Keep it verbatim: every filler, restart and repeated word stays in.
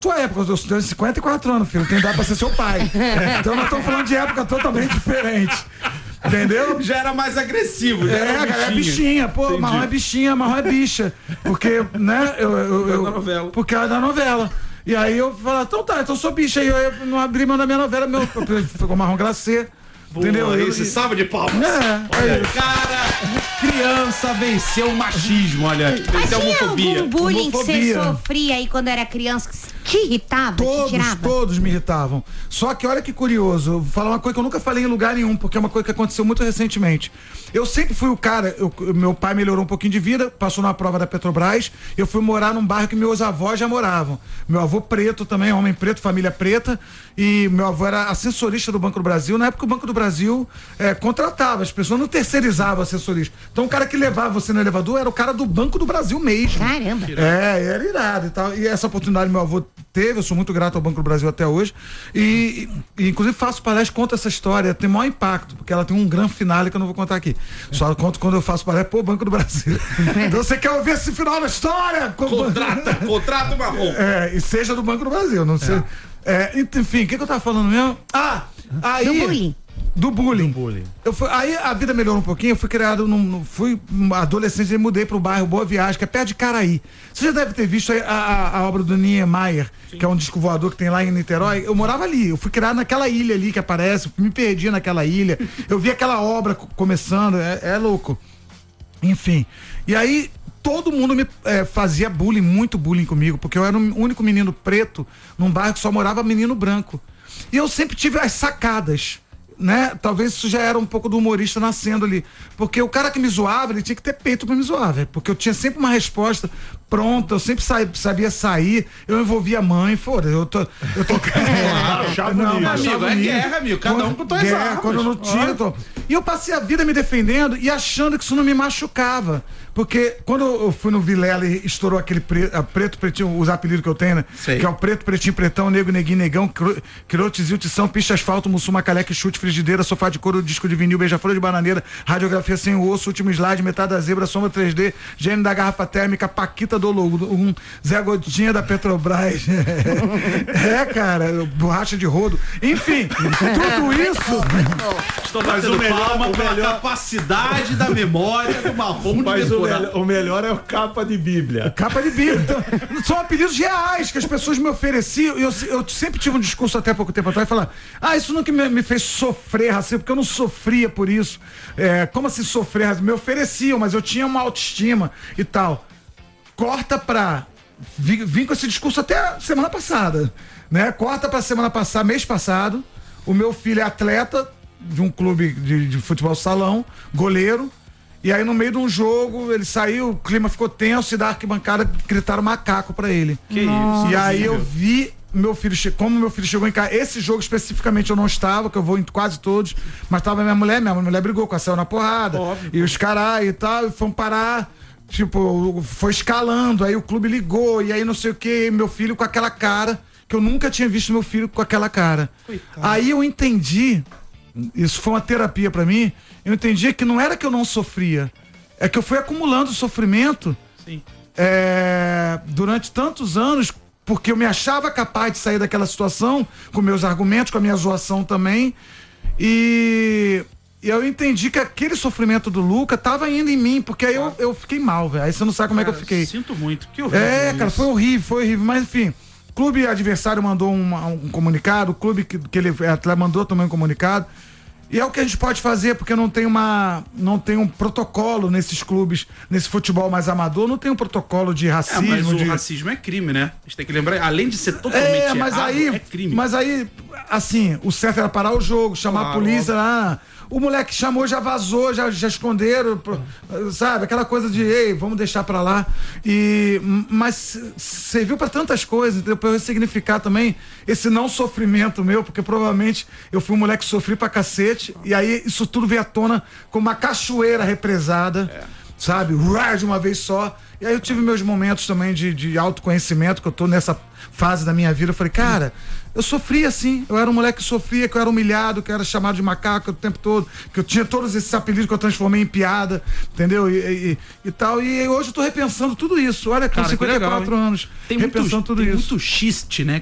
Sua época, eu tenho cinquenta e quatro anos, filho. Tem idade pra ser seu pai. Então nós estamos falando de época totalmente diferente. Entendeu? Já era mais agressivo. Já é, era cara, é bichinha. Pô, Entendi. marrom é bichinha, marrom é bicha. Porque, né? Eu, eu, eu, da novela. Porque ela é da novela. E aí eu falo, então tá, então eu sou bicha. Aí eu, eu não abri mão da minha novela, meu. Ficou marrom glacê. Boa, entendeu? Esse salve de palmas. É, olha, é cara, criança venceu o machismo, olha. Mas Venceu a tinha homofobia. algum bullying Homofobia. que você sofria aí quando era criança que te irritava, te Todos, tirava? todos me irritavam. Só que olha que curioso, eu vou falar uma coisa que eu nunca falei em lugar nenhum, porque é uma coisa que aconteceu muito recentemente. Eu sempre fui o cara, eu, meu pai melhorou um pouquinho de vida, passou na prova da Petrobras, eu fui morar num bairro que meus avós já moravam. Meu avô preto também, homem preto, família preta, e meu avô era assessorista do Banco do Brasil. Na época o Banco do Brasil é, contratava, as pessoas não terceirizavam assessorista. Então o cara que levava você no elevador era o cara do Banco do Brasil mesmo. Caramba. É, era irado e tal. E essa oportunidade meu avô teve, eu sou muito grato ao Banco do Brasil até hoje. E, e inclusive faço palestra, conto essa história, tem maior impacto, porque ela tem um grande finale que eu não vou contar aqui. Só conto quando eu faço palestra pro Banco do Brasil. Então você quer ouvir esse final da história? Contrata, contrata o marrom. É, e seja do Banco do Brasil, não sei. É, enfim, o que, que eu tava falando mesmo? Ah, aí. Do bullying. Do bullying. Do bullying. Eu fui, aí a vida melhorou um pouquinho, eu fui criado num. Fui adolescente e mudei pro bairro Boa Viagem, que é perto de Caraí. Você já deve ter visto a, a, a obra do Niemeyer, que é um disco voador que tem lá em Niterói. Eu morava ali, eu fui criado naquela ilha ali que aparece, me perdi naquela ilha. Eu vi aquela obra começando, é, é louco. Enfim. E aí. Todo mundo me é, fazia bullying, muito bullying comigo, porque eu era o único menino preto num bairro que só morava menino branco. E eu sempre tive as sacadas, né? Talvez isso já era um pouco do humorista nascendo ali. Porque o cara que me zoava, ele tinha que ter peito pra me zoar, velho. Porque eu tinha sempre uma resposta pronta, eu sempre sa- sabia sair, eu envolvia a mãe, foda, eu tô. Eu tô... Achava Não, bonito. mas Amigo, é bonito. guerra, amigo. Cada um com suas Guerra, armas. quando eu não tinha, eu tô... E eu passei a vida me defendendo e achando que isso não me machucava. Porque quando eu fui no Vilela e estourou aquele pre... a preto, pretinho, os apelidos que eu tenho, né? Sei. Que é o preto, pretinho, pretão, nego, neguinho, negão, cro... quirote, tição, picha, asfalto, mussuma, caleque, chute, frigideira, sofá de couro, disco de vinil, beija-flor de bananeira, radiografia sem o osso, último slide, metade da zebra, sombra três D, gênio da garrafa térmica, Paquita do Louro, um Zé Gotinha da Petrobras. É, cara, borracha de rodo. Enfim, tudo isso. Estou Mas batendo o melhor- palma o pela melhor- capacidade da memória do marrom de Mas o, decorar. melhor- o melhor é o capa de Bíblia. Capa de Bíblia. Então, são apelidos reais que as pessoas me ofereciam. E eu, eu sempre tive um discurso até pouco tempo atrás, falar, ah, isso nunca me, me fez sofrer racismo, porque eu não sofria por isso. É, como assim sofrer racismo? Me ofereciam, mas eu tinha uma autoestima e tal. Corta pra... Vim, vim com esse discurso até semana passada, né? Corta pra semana passada, mês passado. O meu filho é atleta de um clube de, de futebol salão, goleiro. E aí no meio de um jogo, ele saiu, o clima ficou tenso e da arquibancada gritaram macaco pra ele. Que isso? E aí eu vi meu filho, che- como meu filho chegou em casa, esse jogo especificamente eu não estava, que eu vou em quase todos, mas tava minha mulher, minha mulher brigou com a Céu na porrada, Óbvio. e os caras e tal, e foram parar, tipo, foi escalando, aí o clube ligou, e aí não sei o que, meu filho com aquela cara, que eu nunca tinha visto meu filho com aquela cara. Coitado. Aí eu entendi, isso foi uma terapia pra mim, eu entendi que não era que eu não sofria, é que eu fui acumulando sofrimento Sim. é, durante tantos anos, porque eu me achava capaz de sair daquela situação, com meus argumentos, com a minha zoação também, e, e eu entendi que aquele sofrimento do Luca tava indo em mim, porque aí eu, eu fiquei mal, velho, aí você não sabe como é que eu fiquei. Sinto muito. Que horrível. É, cara, isso. foi horrível, foi horrível, mas enfim, o clube adversário mandou uma- um comunicado, o clube que, que ele atleta mandou também um comunicado, e é o que a gente pode fazer, porque não tem uma, não tem um protocolo nesses clubes, nesse futebol mais amador, não tem um protocolo de É, racismo, mas o de... racismo é crime, né? A gente tem que lembrar, além de ser totalmente É, mas errado, aí, é crime. mas aí, assim, o certo era parar o jogo, chamar Claro, a polícia, ah, o moleque chamou, já vazou, já, já esconderam, pô, sabe, aquela coisa de, ei, vamos deixar pra lá, e, mas serviu pra tantas coisas, entendeu? Pra eu ressignificar também esse não sofrimento meu, porque provavelmente eu fui um moleque que sofri pra cacete, e aí isso tudo veio à tona como uma cachoeira represada, É. sabe, Uar, de uma vez só. E aí eu tive meus momentos também de, de autoconhecimento, que eu tô nessa, fase da minha vida, eu falei, cara, eu sofria assim, eu era um moleque que sofria, que eu era humilhado, que eu era chamado de macaco o tempo todo, que eu tinha todos esses apelidos que eu transformei em piada, entendeu? E, e, e tal, e hoje eu tô repensando tudo isso, olha, com Cara, cinquenta e quatro legal, anos, tem repensando muito, tudo tem isso. muito xiste, né,